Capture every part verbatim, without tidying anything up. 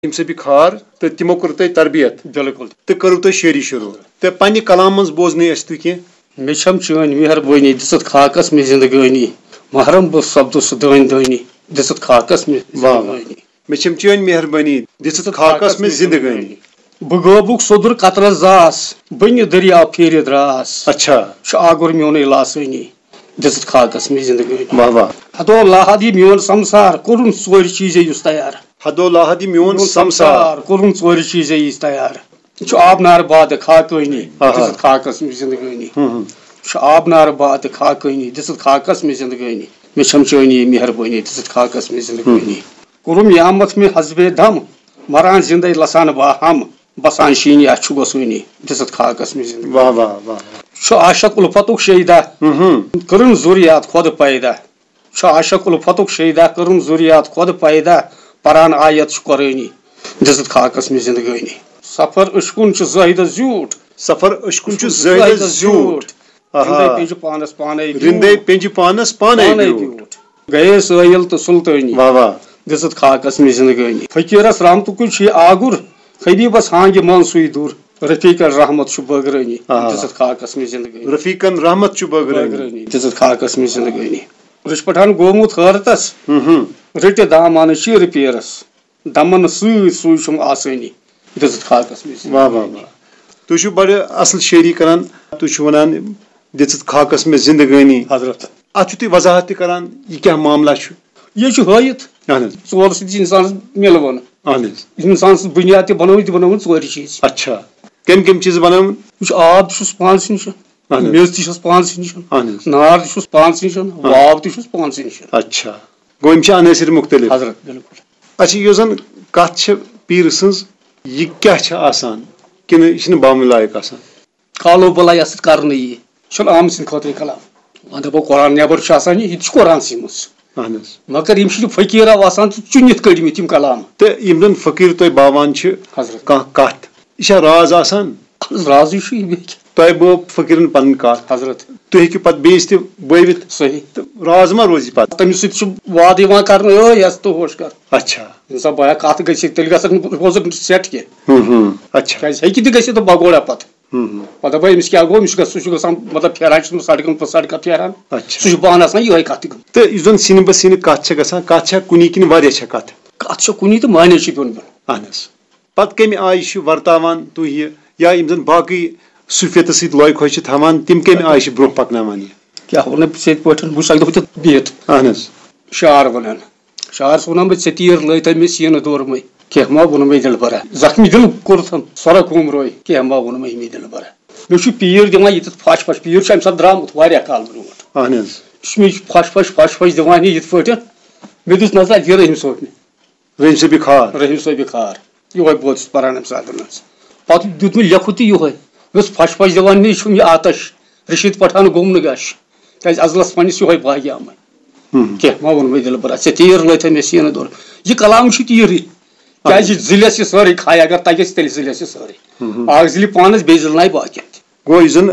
تم سے بھی خار تو تمو کور تہ تربیت بالکل تو کرو تہ شعری شروع تو پنہ کلام مز بوزنے اس تو کی مے چھم چٲنۍ مہربٲنی دِژٕتھ خاکس میں زندگٲنی محرم بہٕ سپدُس سُہ دٲنۍ دٲنی دِژٕتھ خاکس میں زندگٲنی مے چھم چٲنۍ مہربٲنی دِژٕتھ خاکس میں زندگٲنی بہٕ غٲبُک سوٚدُر قطرس زاس بٔنہِ دٔریاو پھیٖرِتھ دراس اچھا چھُ آگُر میونٕے لاسٲنی دِژٕتھ خاکس میں زندگٲنی واہ واہ حدو لاحد یہِ میون سمسار کوٚرُن ژورِ چیٖزے یُس تیار حدو لاحد میون سمسار کوٚرُن ژورِ چیٖزے یُس تیار چھُ آب نار باد خاکٲنی دِژٕتھ خاکس میں زندگٲنی چھُ آب نار باد خاکٲنی دِژٕتھ خاکس میں زندگٲنی مے چھم چٲنی مہربٲنی دِژٕتھ خاکس میں زندگٲنی کوٚرُم یامت میں حسبے دم مران زندے لسان باہم بسان شیٖنہِ اَتھ چھُ گوٚسوٗنی دِژٕتھ خاکس میں زندگٲنی واہ واہ واہ چھُ عاشق الفتُک شیدا کٔرٕن ضُریات خۄد پیدا چھُ عاشق الفتُک شیدا کٔرٕن ضُریات خۄد پیدا پران آیت چھُ قرٲنی دِژٕتھ خاکس میں زندگٲنی سفر عشقُن چھُ زٲہدس زیوٗٹھ سفر عشقُن چھُ زٲہدس زیوٗٹھ رندے پیٚنجہِ پانس پانے رندے پیٚنجہِ پانس پانے بیوٗٹھ گٔیے سٲیل تہٕ سُلطٲنی واہ واہ دِژٕتھ خاکس میں زندگٲنی فقیرس رحمتُکُے چھُ یہِ آگُر خبیبس ہانگہِ منسوٗے دوٗر رفیقن رحمت چھُ بٲگرٲنی دِژٕتھ خاکس میں زندگٲنی رفیقن رحمت چھُ بٲگرٲنی دِژٕتھ خاکس میں زندگٲنی رٕچھ پٹھان گوٚمُت حٲرتس رٔٹِتھ دامانہٕ چیٖرٕ پیرس دمن سۭتۍ سُے چھُم آسٲنی دِژٕتھ خاکس میں واہ واہ واہ تُہۍ چھِو بڑٕ اصل شٲعری کران تُہۍ چھِو ونان دِژٕتھ خاکس میں زندگٲنی حضرت اتھ چھِو تُہۍ وضاحت تہِ کران یہِ کیاہ معاملہ چھُ یہِ چھُ ہٲیِتھ اہن حظ ژور سۭتۍ چھِ انسانس مِلوُن اہن حظ انسان سٕنٛز بُنیاد تہِ بنٲوٕن تہِ بنٲوٕن ژورِ چیٖز اچھا کٔمۍ کٔمۍ چیٖز بنٲوٕن یہِ چھُ آب تہِ چھُس پانسٕے نِش میٚژ تہِ چھُس پانسٕے نِش نار تہِ چھُس پانسٕے نِش واو تہِ چھُس پانسٕے نِش اچھا گوٚو یِم چھِ عنٲصر مختلف حضرت بالکل اچھا یۄس زن کتھ چھِ پیٖرٕ سٕنٛز یہِ کیاہ چھِ آسان کِنہٕ یہِ چھِنہٕ باونہٕ لایق آسان کالو بلاے یتھ سۭتۍ کرنہٕ یی چھُنہٕ عام سٕنٛدِ خٲطرٕ کلام وۄنۍ دپو قرآن نٮ۪بر چھُ آسان یہِ تہِ چھُ قرآنسٕے منٛز اہن حظ مگر یِم چھِ فقیٖرا آسان تہٕ چُنِتھ کٔڑمٕتۍ یِم کلام تہٕ یِم زن فقیٖر تُہۍ باوان چھِ حضرت کانٛہہ کتھ یہِ چھا راز آسان رازٕے چھُ یہِ بیٚیہِ تۄہہِ بٲو فقیٖرن پنٕنۍ کتھ حضرت تُہۍ ہیٚکِو پتہٕ بیٚیِس تہِ بٲوِتھ صحیح تہٕ راز ما روزِ پتہٕ تٔمِس سۭتۍ چھُ وادٕ یِوان کرنہٕ ٲے یس تہٕ ہوش کر اچھا سا بیا کتھ گژھِ تیٚلہِ گژھن روزُن سیٹ کینٛہہ اچھا کیازِ ہیٚکہِ تہِ گٔژھِتھ تہٕ بگوڑا پتہٕ پتہٕ دپے أمِس کیاہ گوٚو أمِس چھُ سُہ چھُ گژھان مطلب پھیران چھُ سڑکن پتہٕ سڑکہٕ پھیران سُہ چھُ پانہٕ آسان یِہوے کتھ تہٕ یُس زن سِنہِ بہ سِنہِ کتھ چھےٚ گژھان کتھ چھےٚ کُنی کِنہٕ واریاہ چھےٚ کتھ کتھ چھِ کُنی تہٕ معنے چھِ دۄن دۄن اہن حظ پتہٕ کمہِ آیہِ چھِ ورتاوان تُہۍ یہِ یا یِم زن باقٕے صوفیتس سۭتۍ لوے خۄش چھِ تھاوان تِم کمہِ آیہِ چھِ برونٛہہ پکناوان یہِ کیاہ ونہٕ بہٕ ژےٚ یِتھ پٲٹھۍ بہٕ چھُس اکہِ دۄہ تہِ بِہِتھ اہن حظ شعار ونان شعارس ونان بہٕ ژےٚ تیٖر لٲیتَے مےٚ سیٖنہٕ دورمٕے کینٛہہ ما ووٚنمَے دِل بَرا زخمی دِل کوٚرتھم سۄرا کوم روے کینٛہہ ما ووٚنمَے مےٚ دِل بَرا مےٚ چھُ پیٖر دِوان ییٚتٮ۪تھ پھش پھش پیٖر چھُ اَمہِ ساتہٕ درٛامُت واریاہ کال برونٛٹھ اہن حظ یہِ چھُ مےٚ پھش پھش پھش پھش دِوان یہِ یِتھ پٲٹھۍ مےٚ دِژ نظر یہِ رحیٖم صٲبنہِ رحیٖم صٲبہِ خار رحیٖم صٲبہِ خار یِہوے بہٕ اوسُس پران اَمہِ ساتہٕ حظ پتہٕ دیُت مےٚ لیکھُن تہِ یِہوے مےٚ اوس پھش پھش دِوان مےٚ یہِ چھُم یہِ آتش رشیٖد پٹھان گوٚم نہٕ گش کیازِ ازلس پننِس یِہوے باغیامٕے کینٛہہ ما ووٚنمَے دِل بَرا ژےٚ تیٖر لٲیتھے مےٚ سیٖنہٕ دور یہِ کلام چھُ تیٖرٕے کیازِ زِلس یہِ سٲرٕے کھایہِ اگر تگیٚس تیٚلہِ زِلس یہِ سٲرٕے اکھ زِلہِ پانس بیٚیہِ زِلنایہِ باقین تہِ گوٚو یُس زن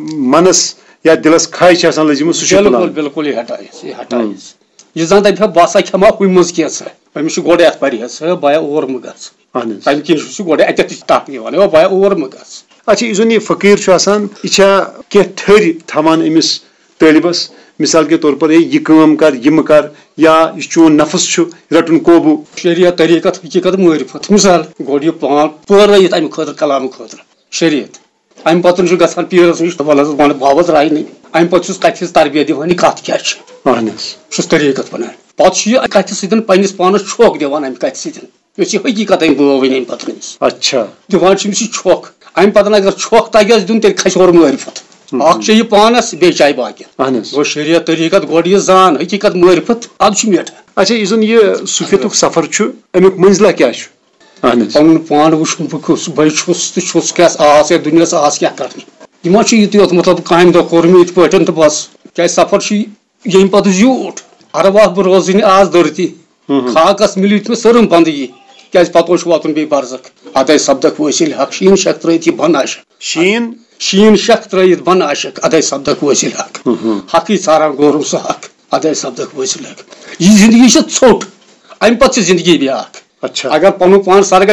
منس یا دِلس کھاے چھِ آسان لٔجمٕژ سُہ چھُ بالکل بالکل یہِ ہٹایس یہِ ہٹایس یہِ زن دپہِ ہا بہٕ ہسا کھٮ۪مہٕ ہا کُنہِ منٛز کینٛژھا أمِس چھُ گۄڈے اتھ پرہیز ہے بایا اور مہٕ گژھ تمہِ کِنۍ چھُ سُہ گۄڈے اتٮ۪تھ تہِ چھُ ٹکھ یِوان ہے بایا اور مہٕ گژھ اچھا یُس زن یہِ فقیٖر چھُ آسان یہِ چھا کینٛہہ تھٔرۍ تھاوان أمِس طٲلبس مثال کے طور پر ہے یہِ کٲم کر یہِ مہٕ کر یا یہِ چون نفس چھُ رٹُن قوبوٗ شریعت طریٖقت حقیٖقت معرفت مثال گۄڈٕ یہِ پان پٲرٲیِتھ امہِ خٲطرٕ کلامہٕ خٲطرٕ شریعت امہِ پتہٕ چھُ گژھان پیٖرس نِش وَلہٕ حظ وَنہٕ باوَس راے نہٕ امہِ پتہٕ چھُس کتھِ ہٕنٛز تربیت دِوان یہِ کتھ کیاہ چھِ اہن حظ چھُس طریٖقت ونان پتہٕ چھُ یہِ کتھِ سۭتۍ پننِس پانس چھۄکھ دِوان امہِ کتھِ سۭتۍ یۄس یہِ حقیٖقت أمۍ بٲو وۄنۍ امہِ پتہٕ أمِس اچھا دِوان چھِ أمِس یہِ چھۄکھ امہِ پتہٕ اگر چھۄکھ تگیٚس دیُن تیٚلہِ کھسہِ اورٕ معرفت اکھ چھِ یہِ پانس بیٚیہِ چاہے باقین اہن حظ گوٚو شریعت طریٖقت گۄڈٕ یہِ زان حقیٖقت معرفت ادٕ چھُ میٹھان اچھا یُس زن یہِ صوفیتُک سفر چھُ امیُک منزلہ کیاہ چھُ اہن حظ پنُن پان وٕچھُن بہٕ کُس بے چھُس تہٕ چھُس کیاہ آس یتھ دُنیاہس آس کیاہ کرنہِ یہِ ما چھُ یِتُے یوت مطلب کامہِ دۄہ کوٚر مےٚ یِتھ پٲٹھۍ تہٕ بس کیازِ سفر چھُ ییٚمہِ پتہٕ زیوٗٹھ ارواہ بہٕ روزٕنۍ آز دھرتی خاکس مِلہِ مےٚ سرم بندگی کیازِ پتہٕ چھُ واتُن بیٚیہِ برزخ ادے سپدکھ وٲصِل حق شیٖن شک ترٲیِتھ یہِ بن عاشق شیٖن شیٖن شک ترٲیِتھ بن عاشق ادے سپدکھ وٲصِل حق حقٕے ژھاران گورُم سُہ حق ادے سپدکھ وٲصِل حق یہِ زندگی چھِ ژھوٚٹ امہِ پتہٕ چھِ زندگی بیاکھ اچھا اگر پن پان سر